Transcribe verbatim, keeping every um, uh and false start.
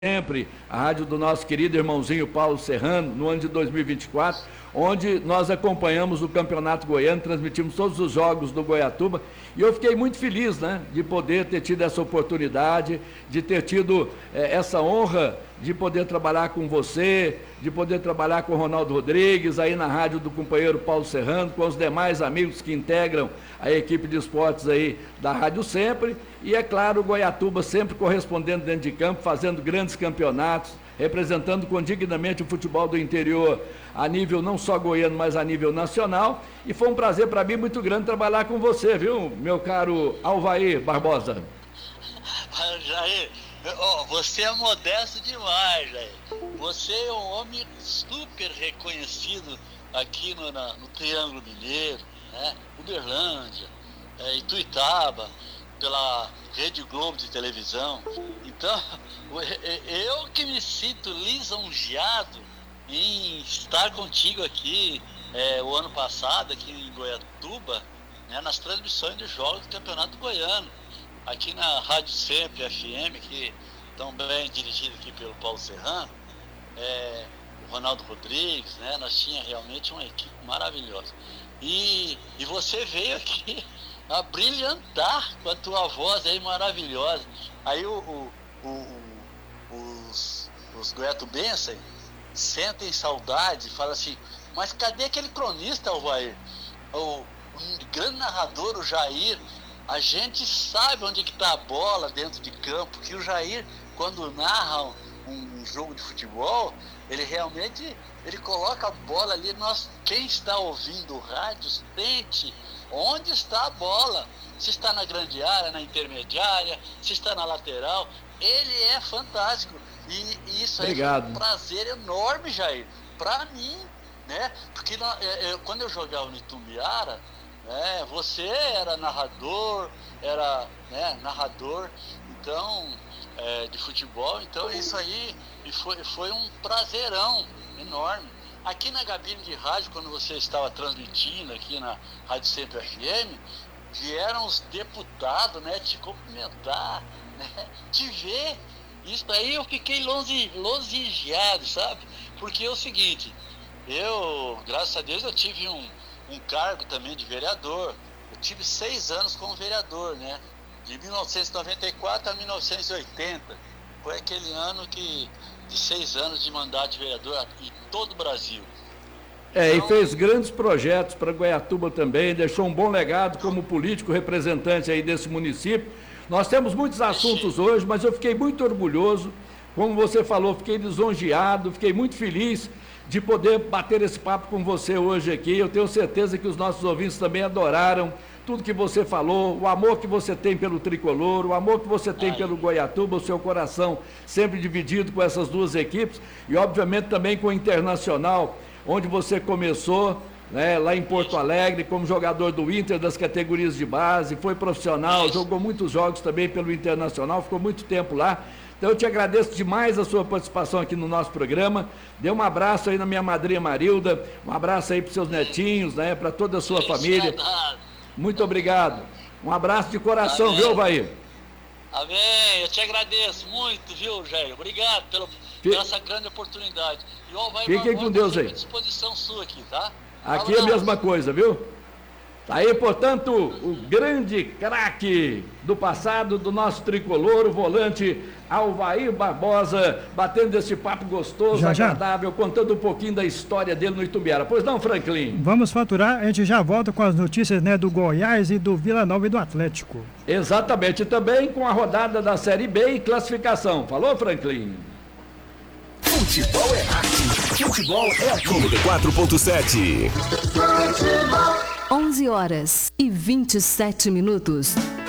Sempre, a rádio do nosso querido irmãozinho Paulo Serrano, no ano de dois mil e vinte e quatro, onde nós acompanhamos o Campeonato Goiano, transmitimos todos os jogos do Goiatuba, e eu fiquei muito feliz, né, de poder ter tido essa oportunidade, de ter tido eh, essa honra de poder trabalhar com você, de poder trabalhar com o Ronaldo Rodrigues, aí na rádio do companheiro Paulo Serrano, com os demais amigos que integram a equipe de esportes aí da Rádio Sempre, e é claro, o Goiatuba sempre correspondendo dentro de campo, fazendo grandes campeonatos, representando condignamente o futebol do interior a nível não só goiano, mas a nível nacional, e foi um prazer para mim muito grande trabalhar com você, viu, meu caro Alvair Barbosa. Jair, oh, você é modesto demais, Jair. Você é um homem super reconhecido aqui no, na, no Triângulo Mineiro, né? Uberlândia, é, Ituiutaba, pela Rede Globo de televisão. Então, eu que me sinto lisonjeado em estar contigo aqui é, o ano passado, aqui em Goiatuba, né, nas transmissões dos jogos do Campeonato Goiano, aqui na Rádio Sempre F M, que também dirigido aqui pelo Paulo Serrano, é, o Ronaldo Rodrigues, né, nós tínhamos realmente uma equipe maravilhosa. E, e você veio aqui a brilhantar com a tua voz aí maravilhosa. Aí o, o, o, os, os goiatubenses sentem saudade, falam assim, mas cadê aquele cronista, Alvair? O, o grande narrador, o Jair. A gente sabe onde que está a bola dentro de campo, que o Jair, quando narra um, um jogo de futebol, ele realmente ele coloca a bola ali, nós, quem está ouvindo o rádio sente onde está a bola, se está na grande área, na intermediária, se está na lateral, ele é fantástico, e, e isso aí é um prazer enorme, Jair, para mim, né, porque nós, é, é, quando eu jogava no Itumbiara, né, você era narrador, era né, narrador, então, é, de futebol, então isso aí foi, foi um prazerão enorme. Aqui na cabine de rádio, quando você estava transmitindo aqui na Rádio Sempre F M, vieram os deputados, né, te cumprimentar, né, te ver. Isso aí eu fiquei lisonjeado, sabe? Porque é o seguinte, eu, graças a Deus, eu tive um, um cargo também de vereador. Eu tive seis anos como vereador, né? De mil novecentos e noventa e quatro a mil novecentos e oitenta. Foi aquele ano que, de seis anos de mandato de vereador em todo o Brasil. É, então, e fez grandes projetos para Goiatuba também, deixou um bom legado como político representante aí desse município. Nós temos muitos assuntos hoje, mas eu fiquei muito orgulhoso, como você falou, fiquei lisonjeado, fiquei muito feliz de poder bater esse papo com você hoje aqui. Eu tenho certeza que os nossos ouvintes também adoraram tudo que você falou, o amor que você tem pelo tricolor, o amor que você tem pelo Goiatuba, o seu coração sempre dividido com essas duas equipes e, obviamente, também com o Internacional, onde você começou, né, lá em Porto Alegre, como jogador do Inter das categorias de base, foi profissional, jogou muitos jogos também pelo Internacional, ficou muito tempo lá. Então eu te agradeço demais a sua participação aqui no nosso programa. Dê um abraço aí na minha madrinha Marilda, um abraço aí para os seus netinhos, né, para toda a sua família. Muito obrigado. Um abraço de coração, amém, viu, Alvair? Amém. Eu te agradeço muito, viu, Jair? Obrigado pela, Fique... pela essa grande oportunidade. E o Alvair Fiquem com Deus aí. À disposição sua aqui, tá? Aqui é a mesma coisa, viu? Tá aí, portanto, o grande craque do passado do nosso tricolor, o volante Alvair Barbosa, batendo esse papo gostoso, já, agradável, já. Contando um pouquinho da história dele no Itumbiara. Pois não, Franklin? Vamos faturar, a gente já volta com as notícias, né, do Goiás e do Vila Nova e do Atlético. Exatamente, e também com a rodada da Série B e classificação. Falou, Franklin? Futebol é arte, futebol é aqui. quatro ponto sete. onze horas e vinte e sete minutos.